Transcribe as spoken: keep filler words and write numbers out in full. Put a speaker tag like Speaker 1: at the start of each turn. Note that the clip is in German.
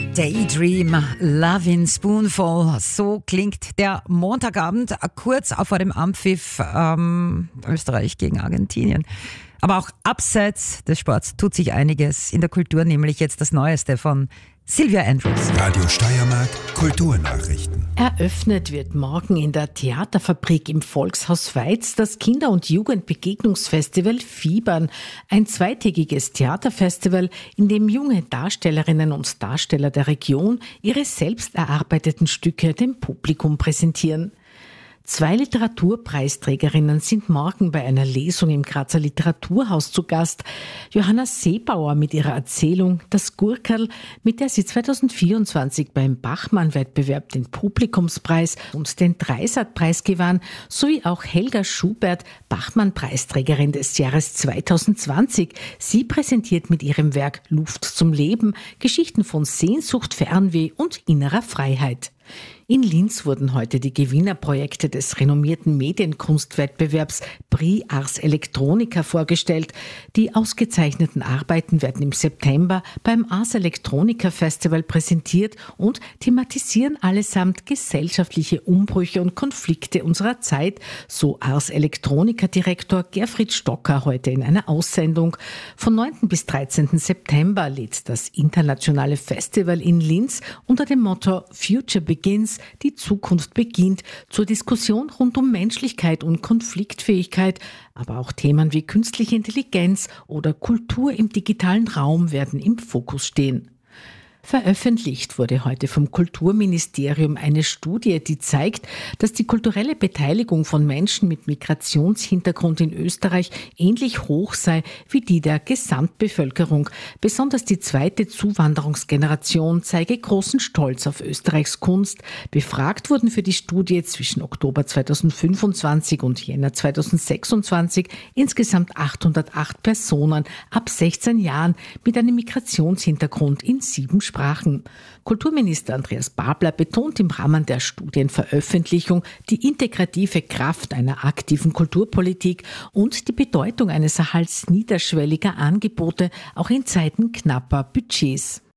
Speaker 1: Daydream, Lovin' Spoonful, so klingt der Montagabend, kurz vor dem Anpfiff ähm, Österreich gegen Argentinien. Aber auch abseits des Sports tut sich einiges in der Kultur, nämlich jetzt das Neueste von Silvia Andrews.
Speaker 2: Radio Steiermark, Kulturnachrichten.
Speaker 3: Eröffnet wird morgen in der Theaterfabrik im Volkshaus Weiz das Kinder- und Jugendbegegnungsfestival Fiebern. Ein zweitägiges Theaterfestival, in dem junge Darstellerinnen und Darsteller der Region ihre selbst erarbeiteten Stücke dem Publikum präsentieren. Zwei Literaturpreisträgerinnen sind morgen bei einer Lesung im Grazer Literaturhaus zu Gast. Johanna Seebauer mit ihrer Erzählung Das Gurkerl, mit der sie zweitausendvierundzwanzig beim Bachmann-Wettbewerb den Publikumspreis und den Dreisat-Preis gewann, sowie auch Helga Schubert, Bachmann-Preisträgerin des Jahres zweitausendzwanzig. Sie präsentiert mit ihrem Werk Luft zum Leben Geschichten von Sehnsucht, Fernweh und innerer Freiheit. In Linz wurden heute die Gewinnerprojekte des renommierten Medienkunstwettbewerbs Prix Ars Electronica vorgestellt. Die ausgezeichneten Arbeiten werden im September beim Ars Electronica Festival präsentiert und thematisieren allesamt gesellschaftliche Umbrüche und Konflikte unserer Zeit, so Ars Electronica-Direktor Gerfried Stocker heute in einer Aussendung. Von neunten bis dreizehnten September lädt das internationale Festival in Linz unter dem Motto Future Begins, die Zukunft beginnt, zur Diskussion rund um Menschlichkeit und Konfliktfähigkeit, aber auch Themen wie künstliche Intelligenz oder Kultur im digitalen Raum werden im Fokus stehen. Veröffentlicht wurde heute vom Kulturministerium eine Studie, die zeigt, dass die kulturelle Beteiligung von Menschen mit Migrationshintergrund in Österreich ähnlich hoch sei wie die der Gesamtbevölkerung. Besonders die zweite Zuwanderungsgeneration zeige großen Stolz auf Österreichs Kunst. Befragt wurden für die Studie zwischen Oktober zweitausendfünfundzwanzig und Jänner zweitausendsechsundzwanzig insgesamt achthundertacht Personen ab sechzehn Jahren mit einem Migrationshintergrund in sieben Sprachen. Kulturminister Andreas Babler betont im Rahmen der Studienveröffentlichung die integrative Kraft einer aktiven Kulturpolitik und die Bedeutung eines Erhalts niederschwelliger Angebote, auch in Zeiten knapper Budgets.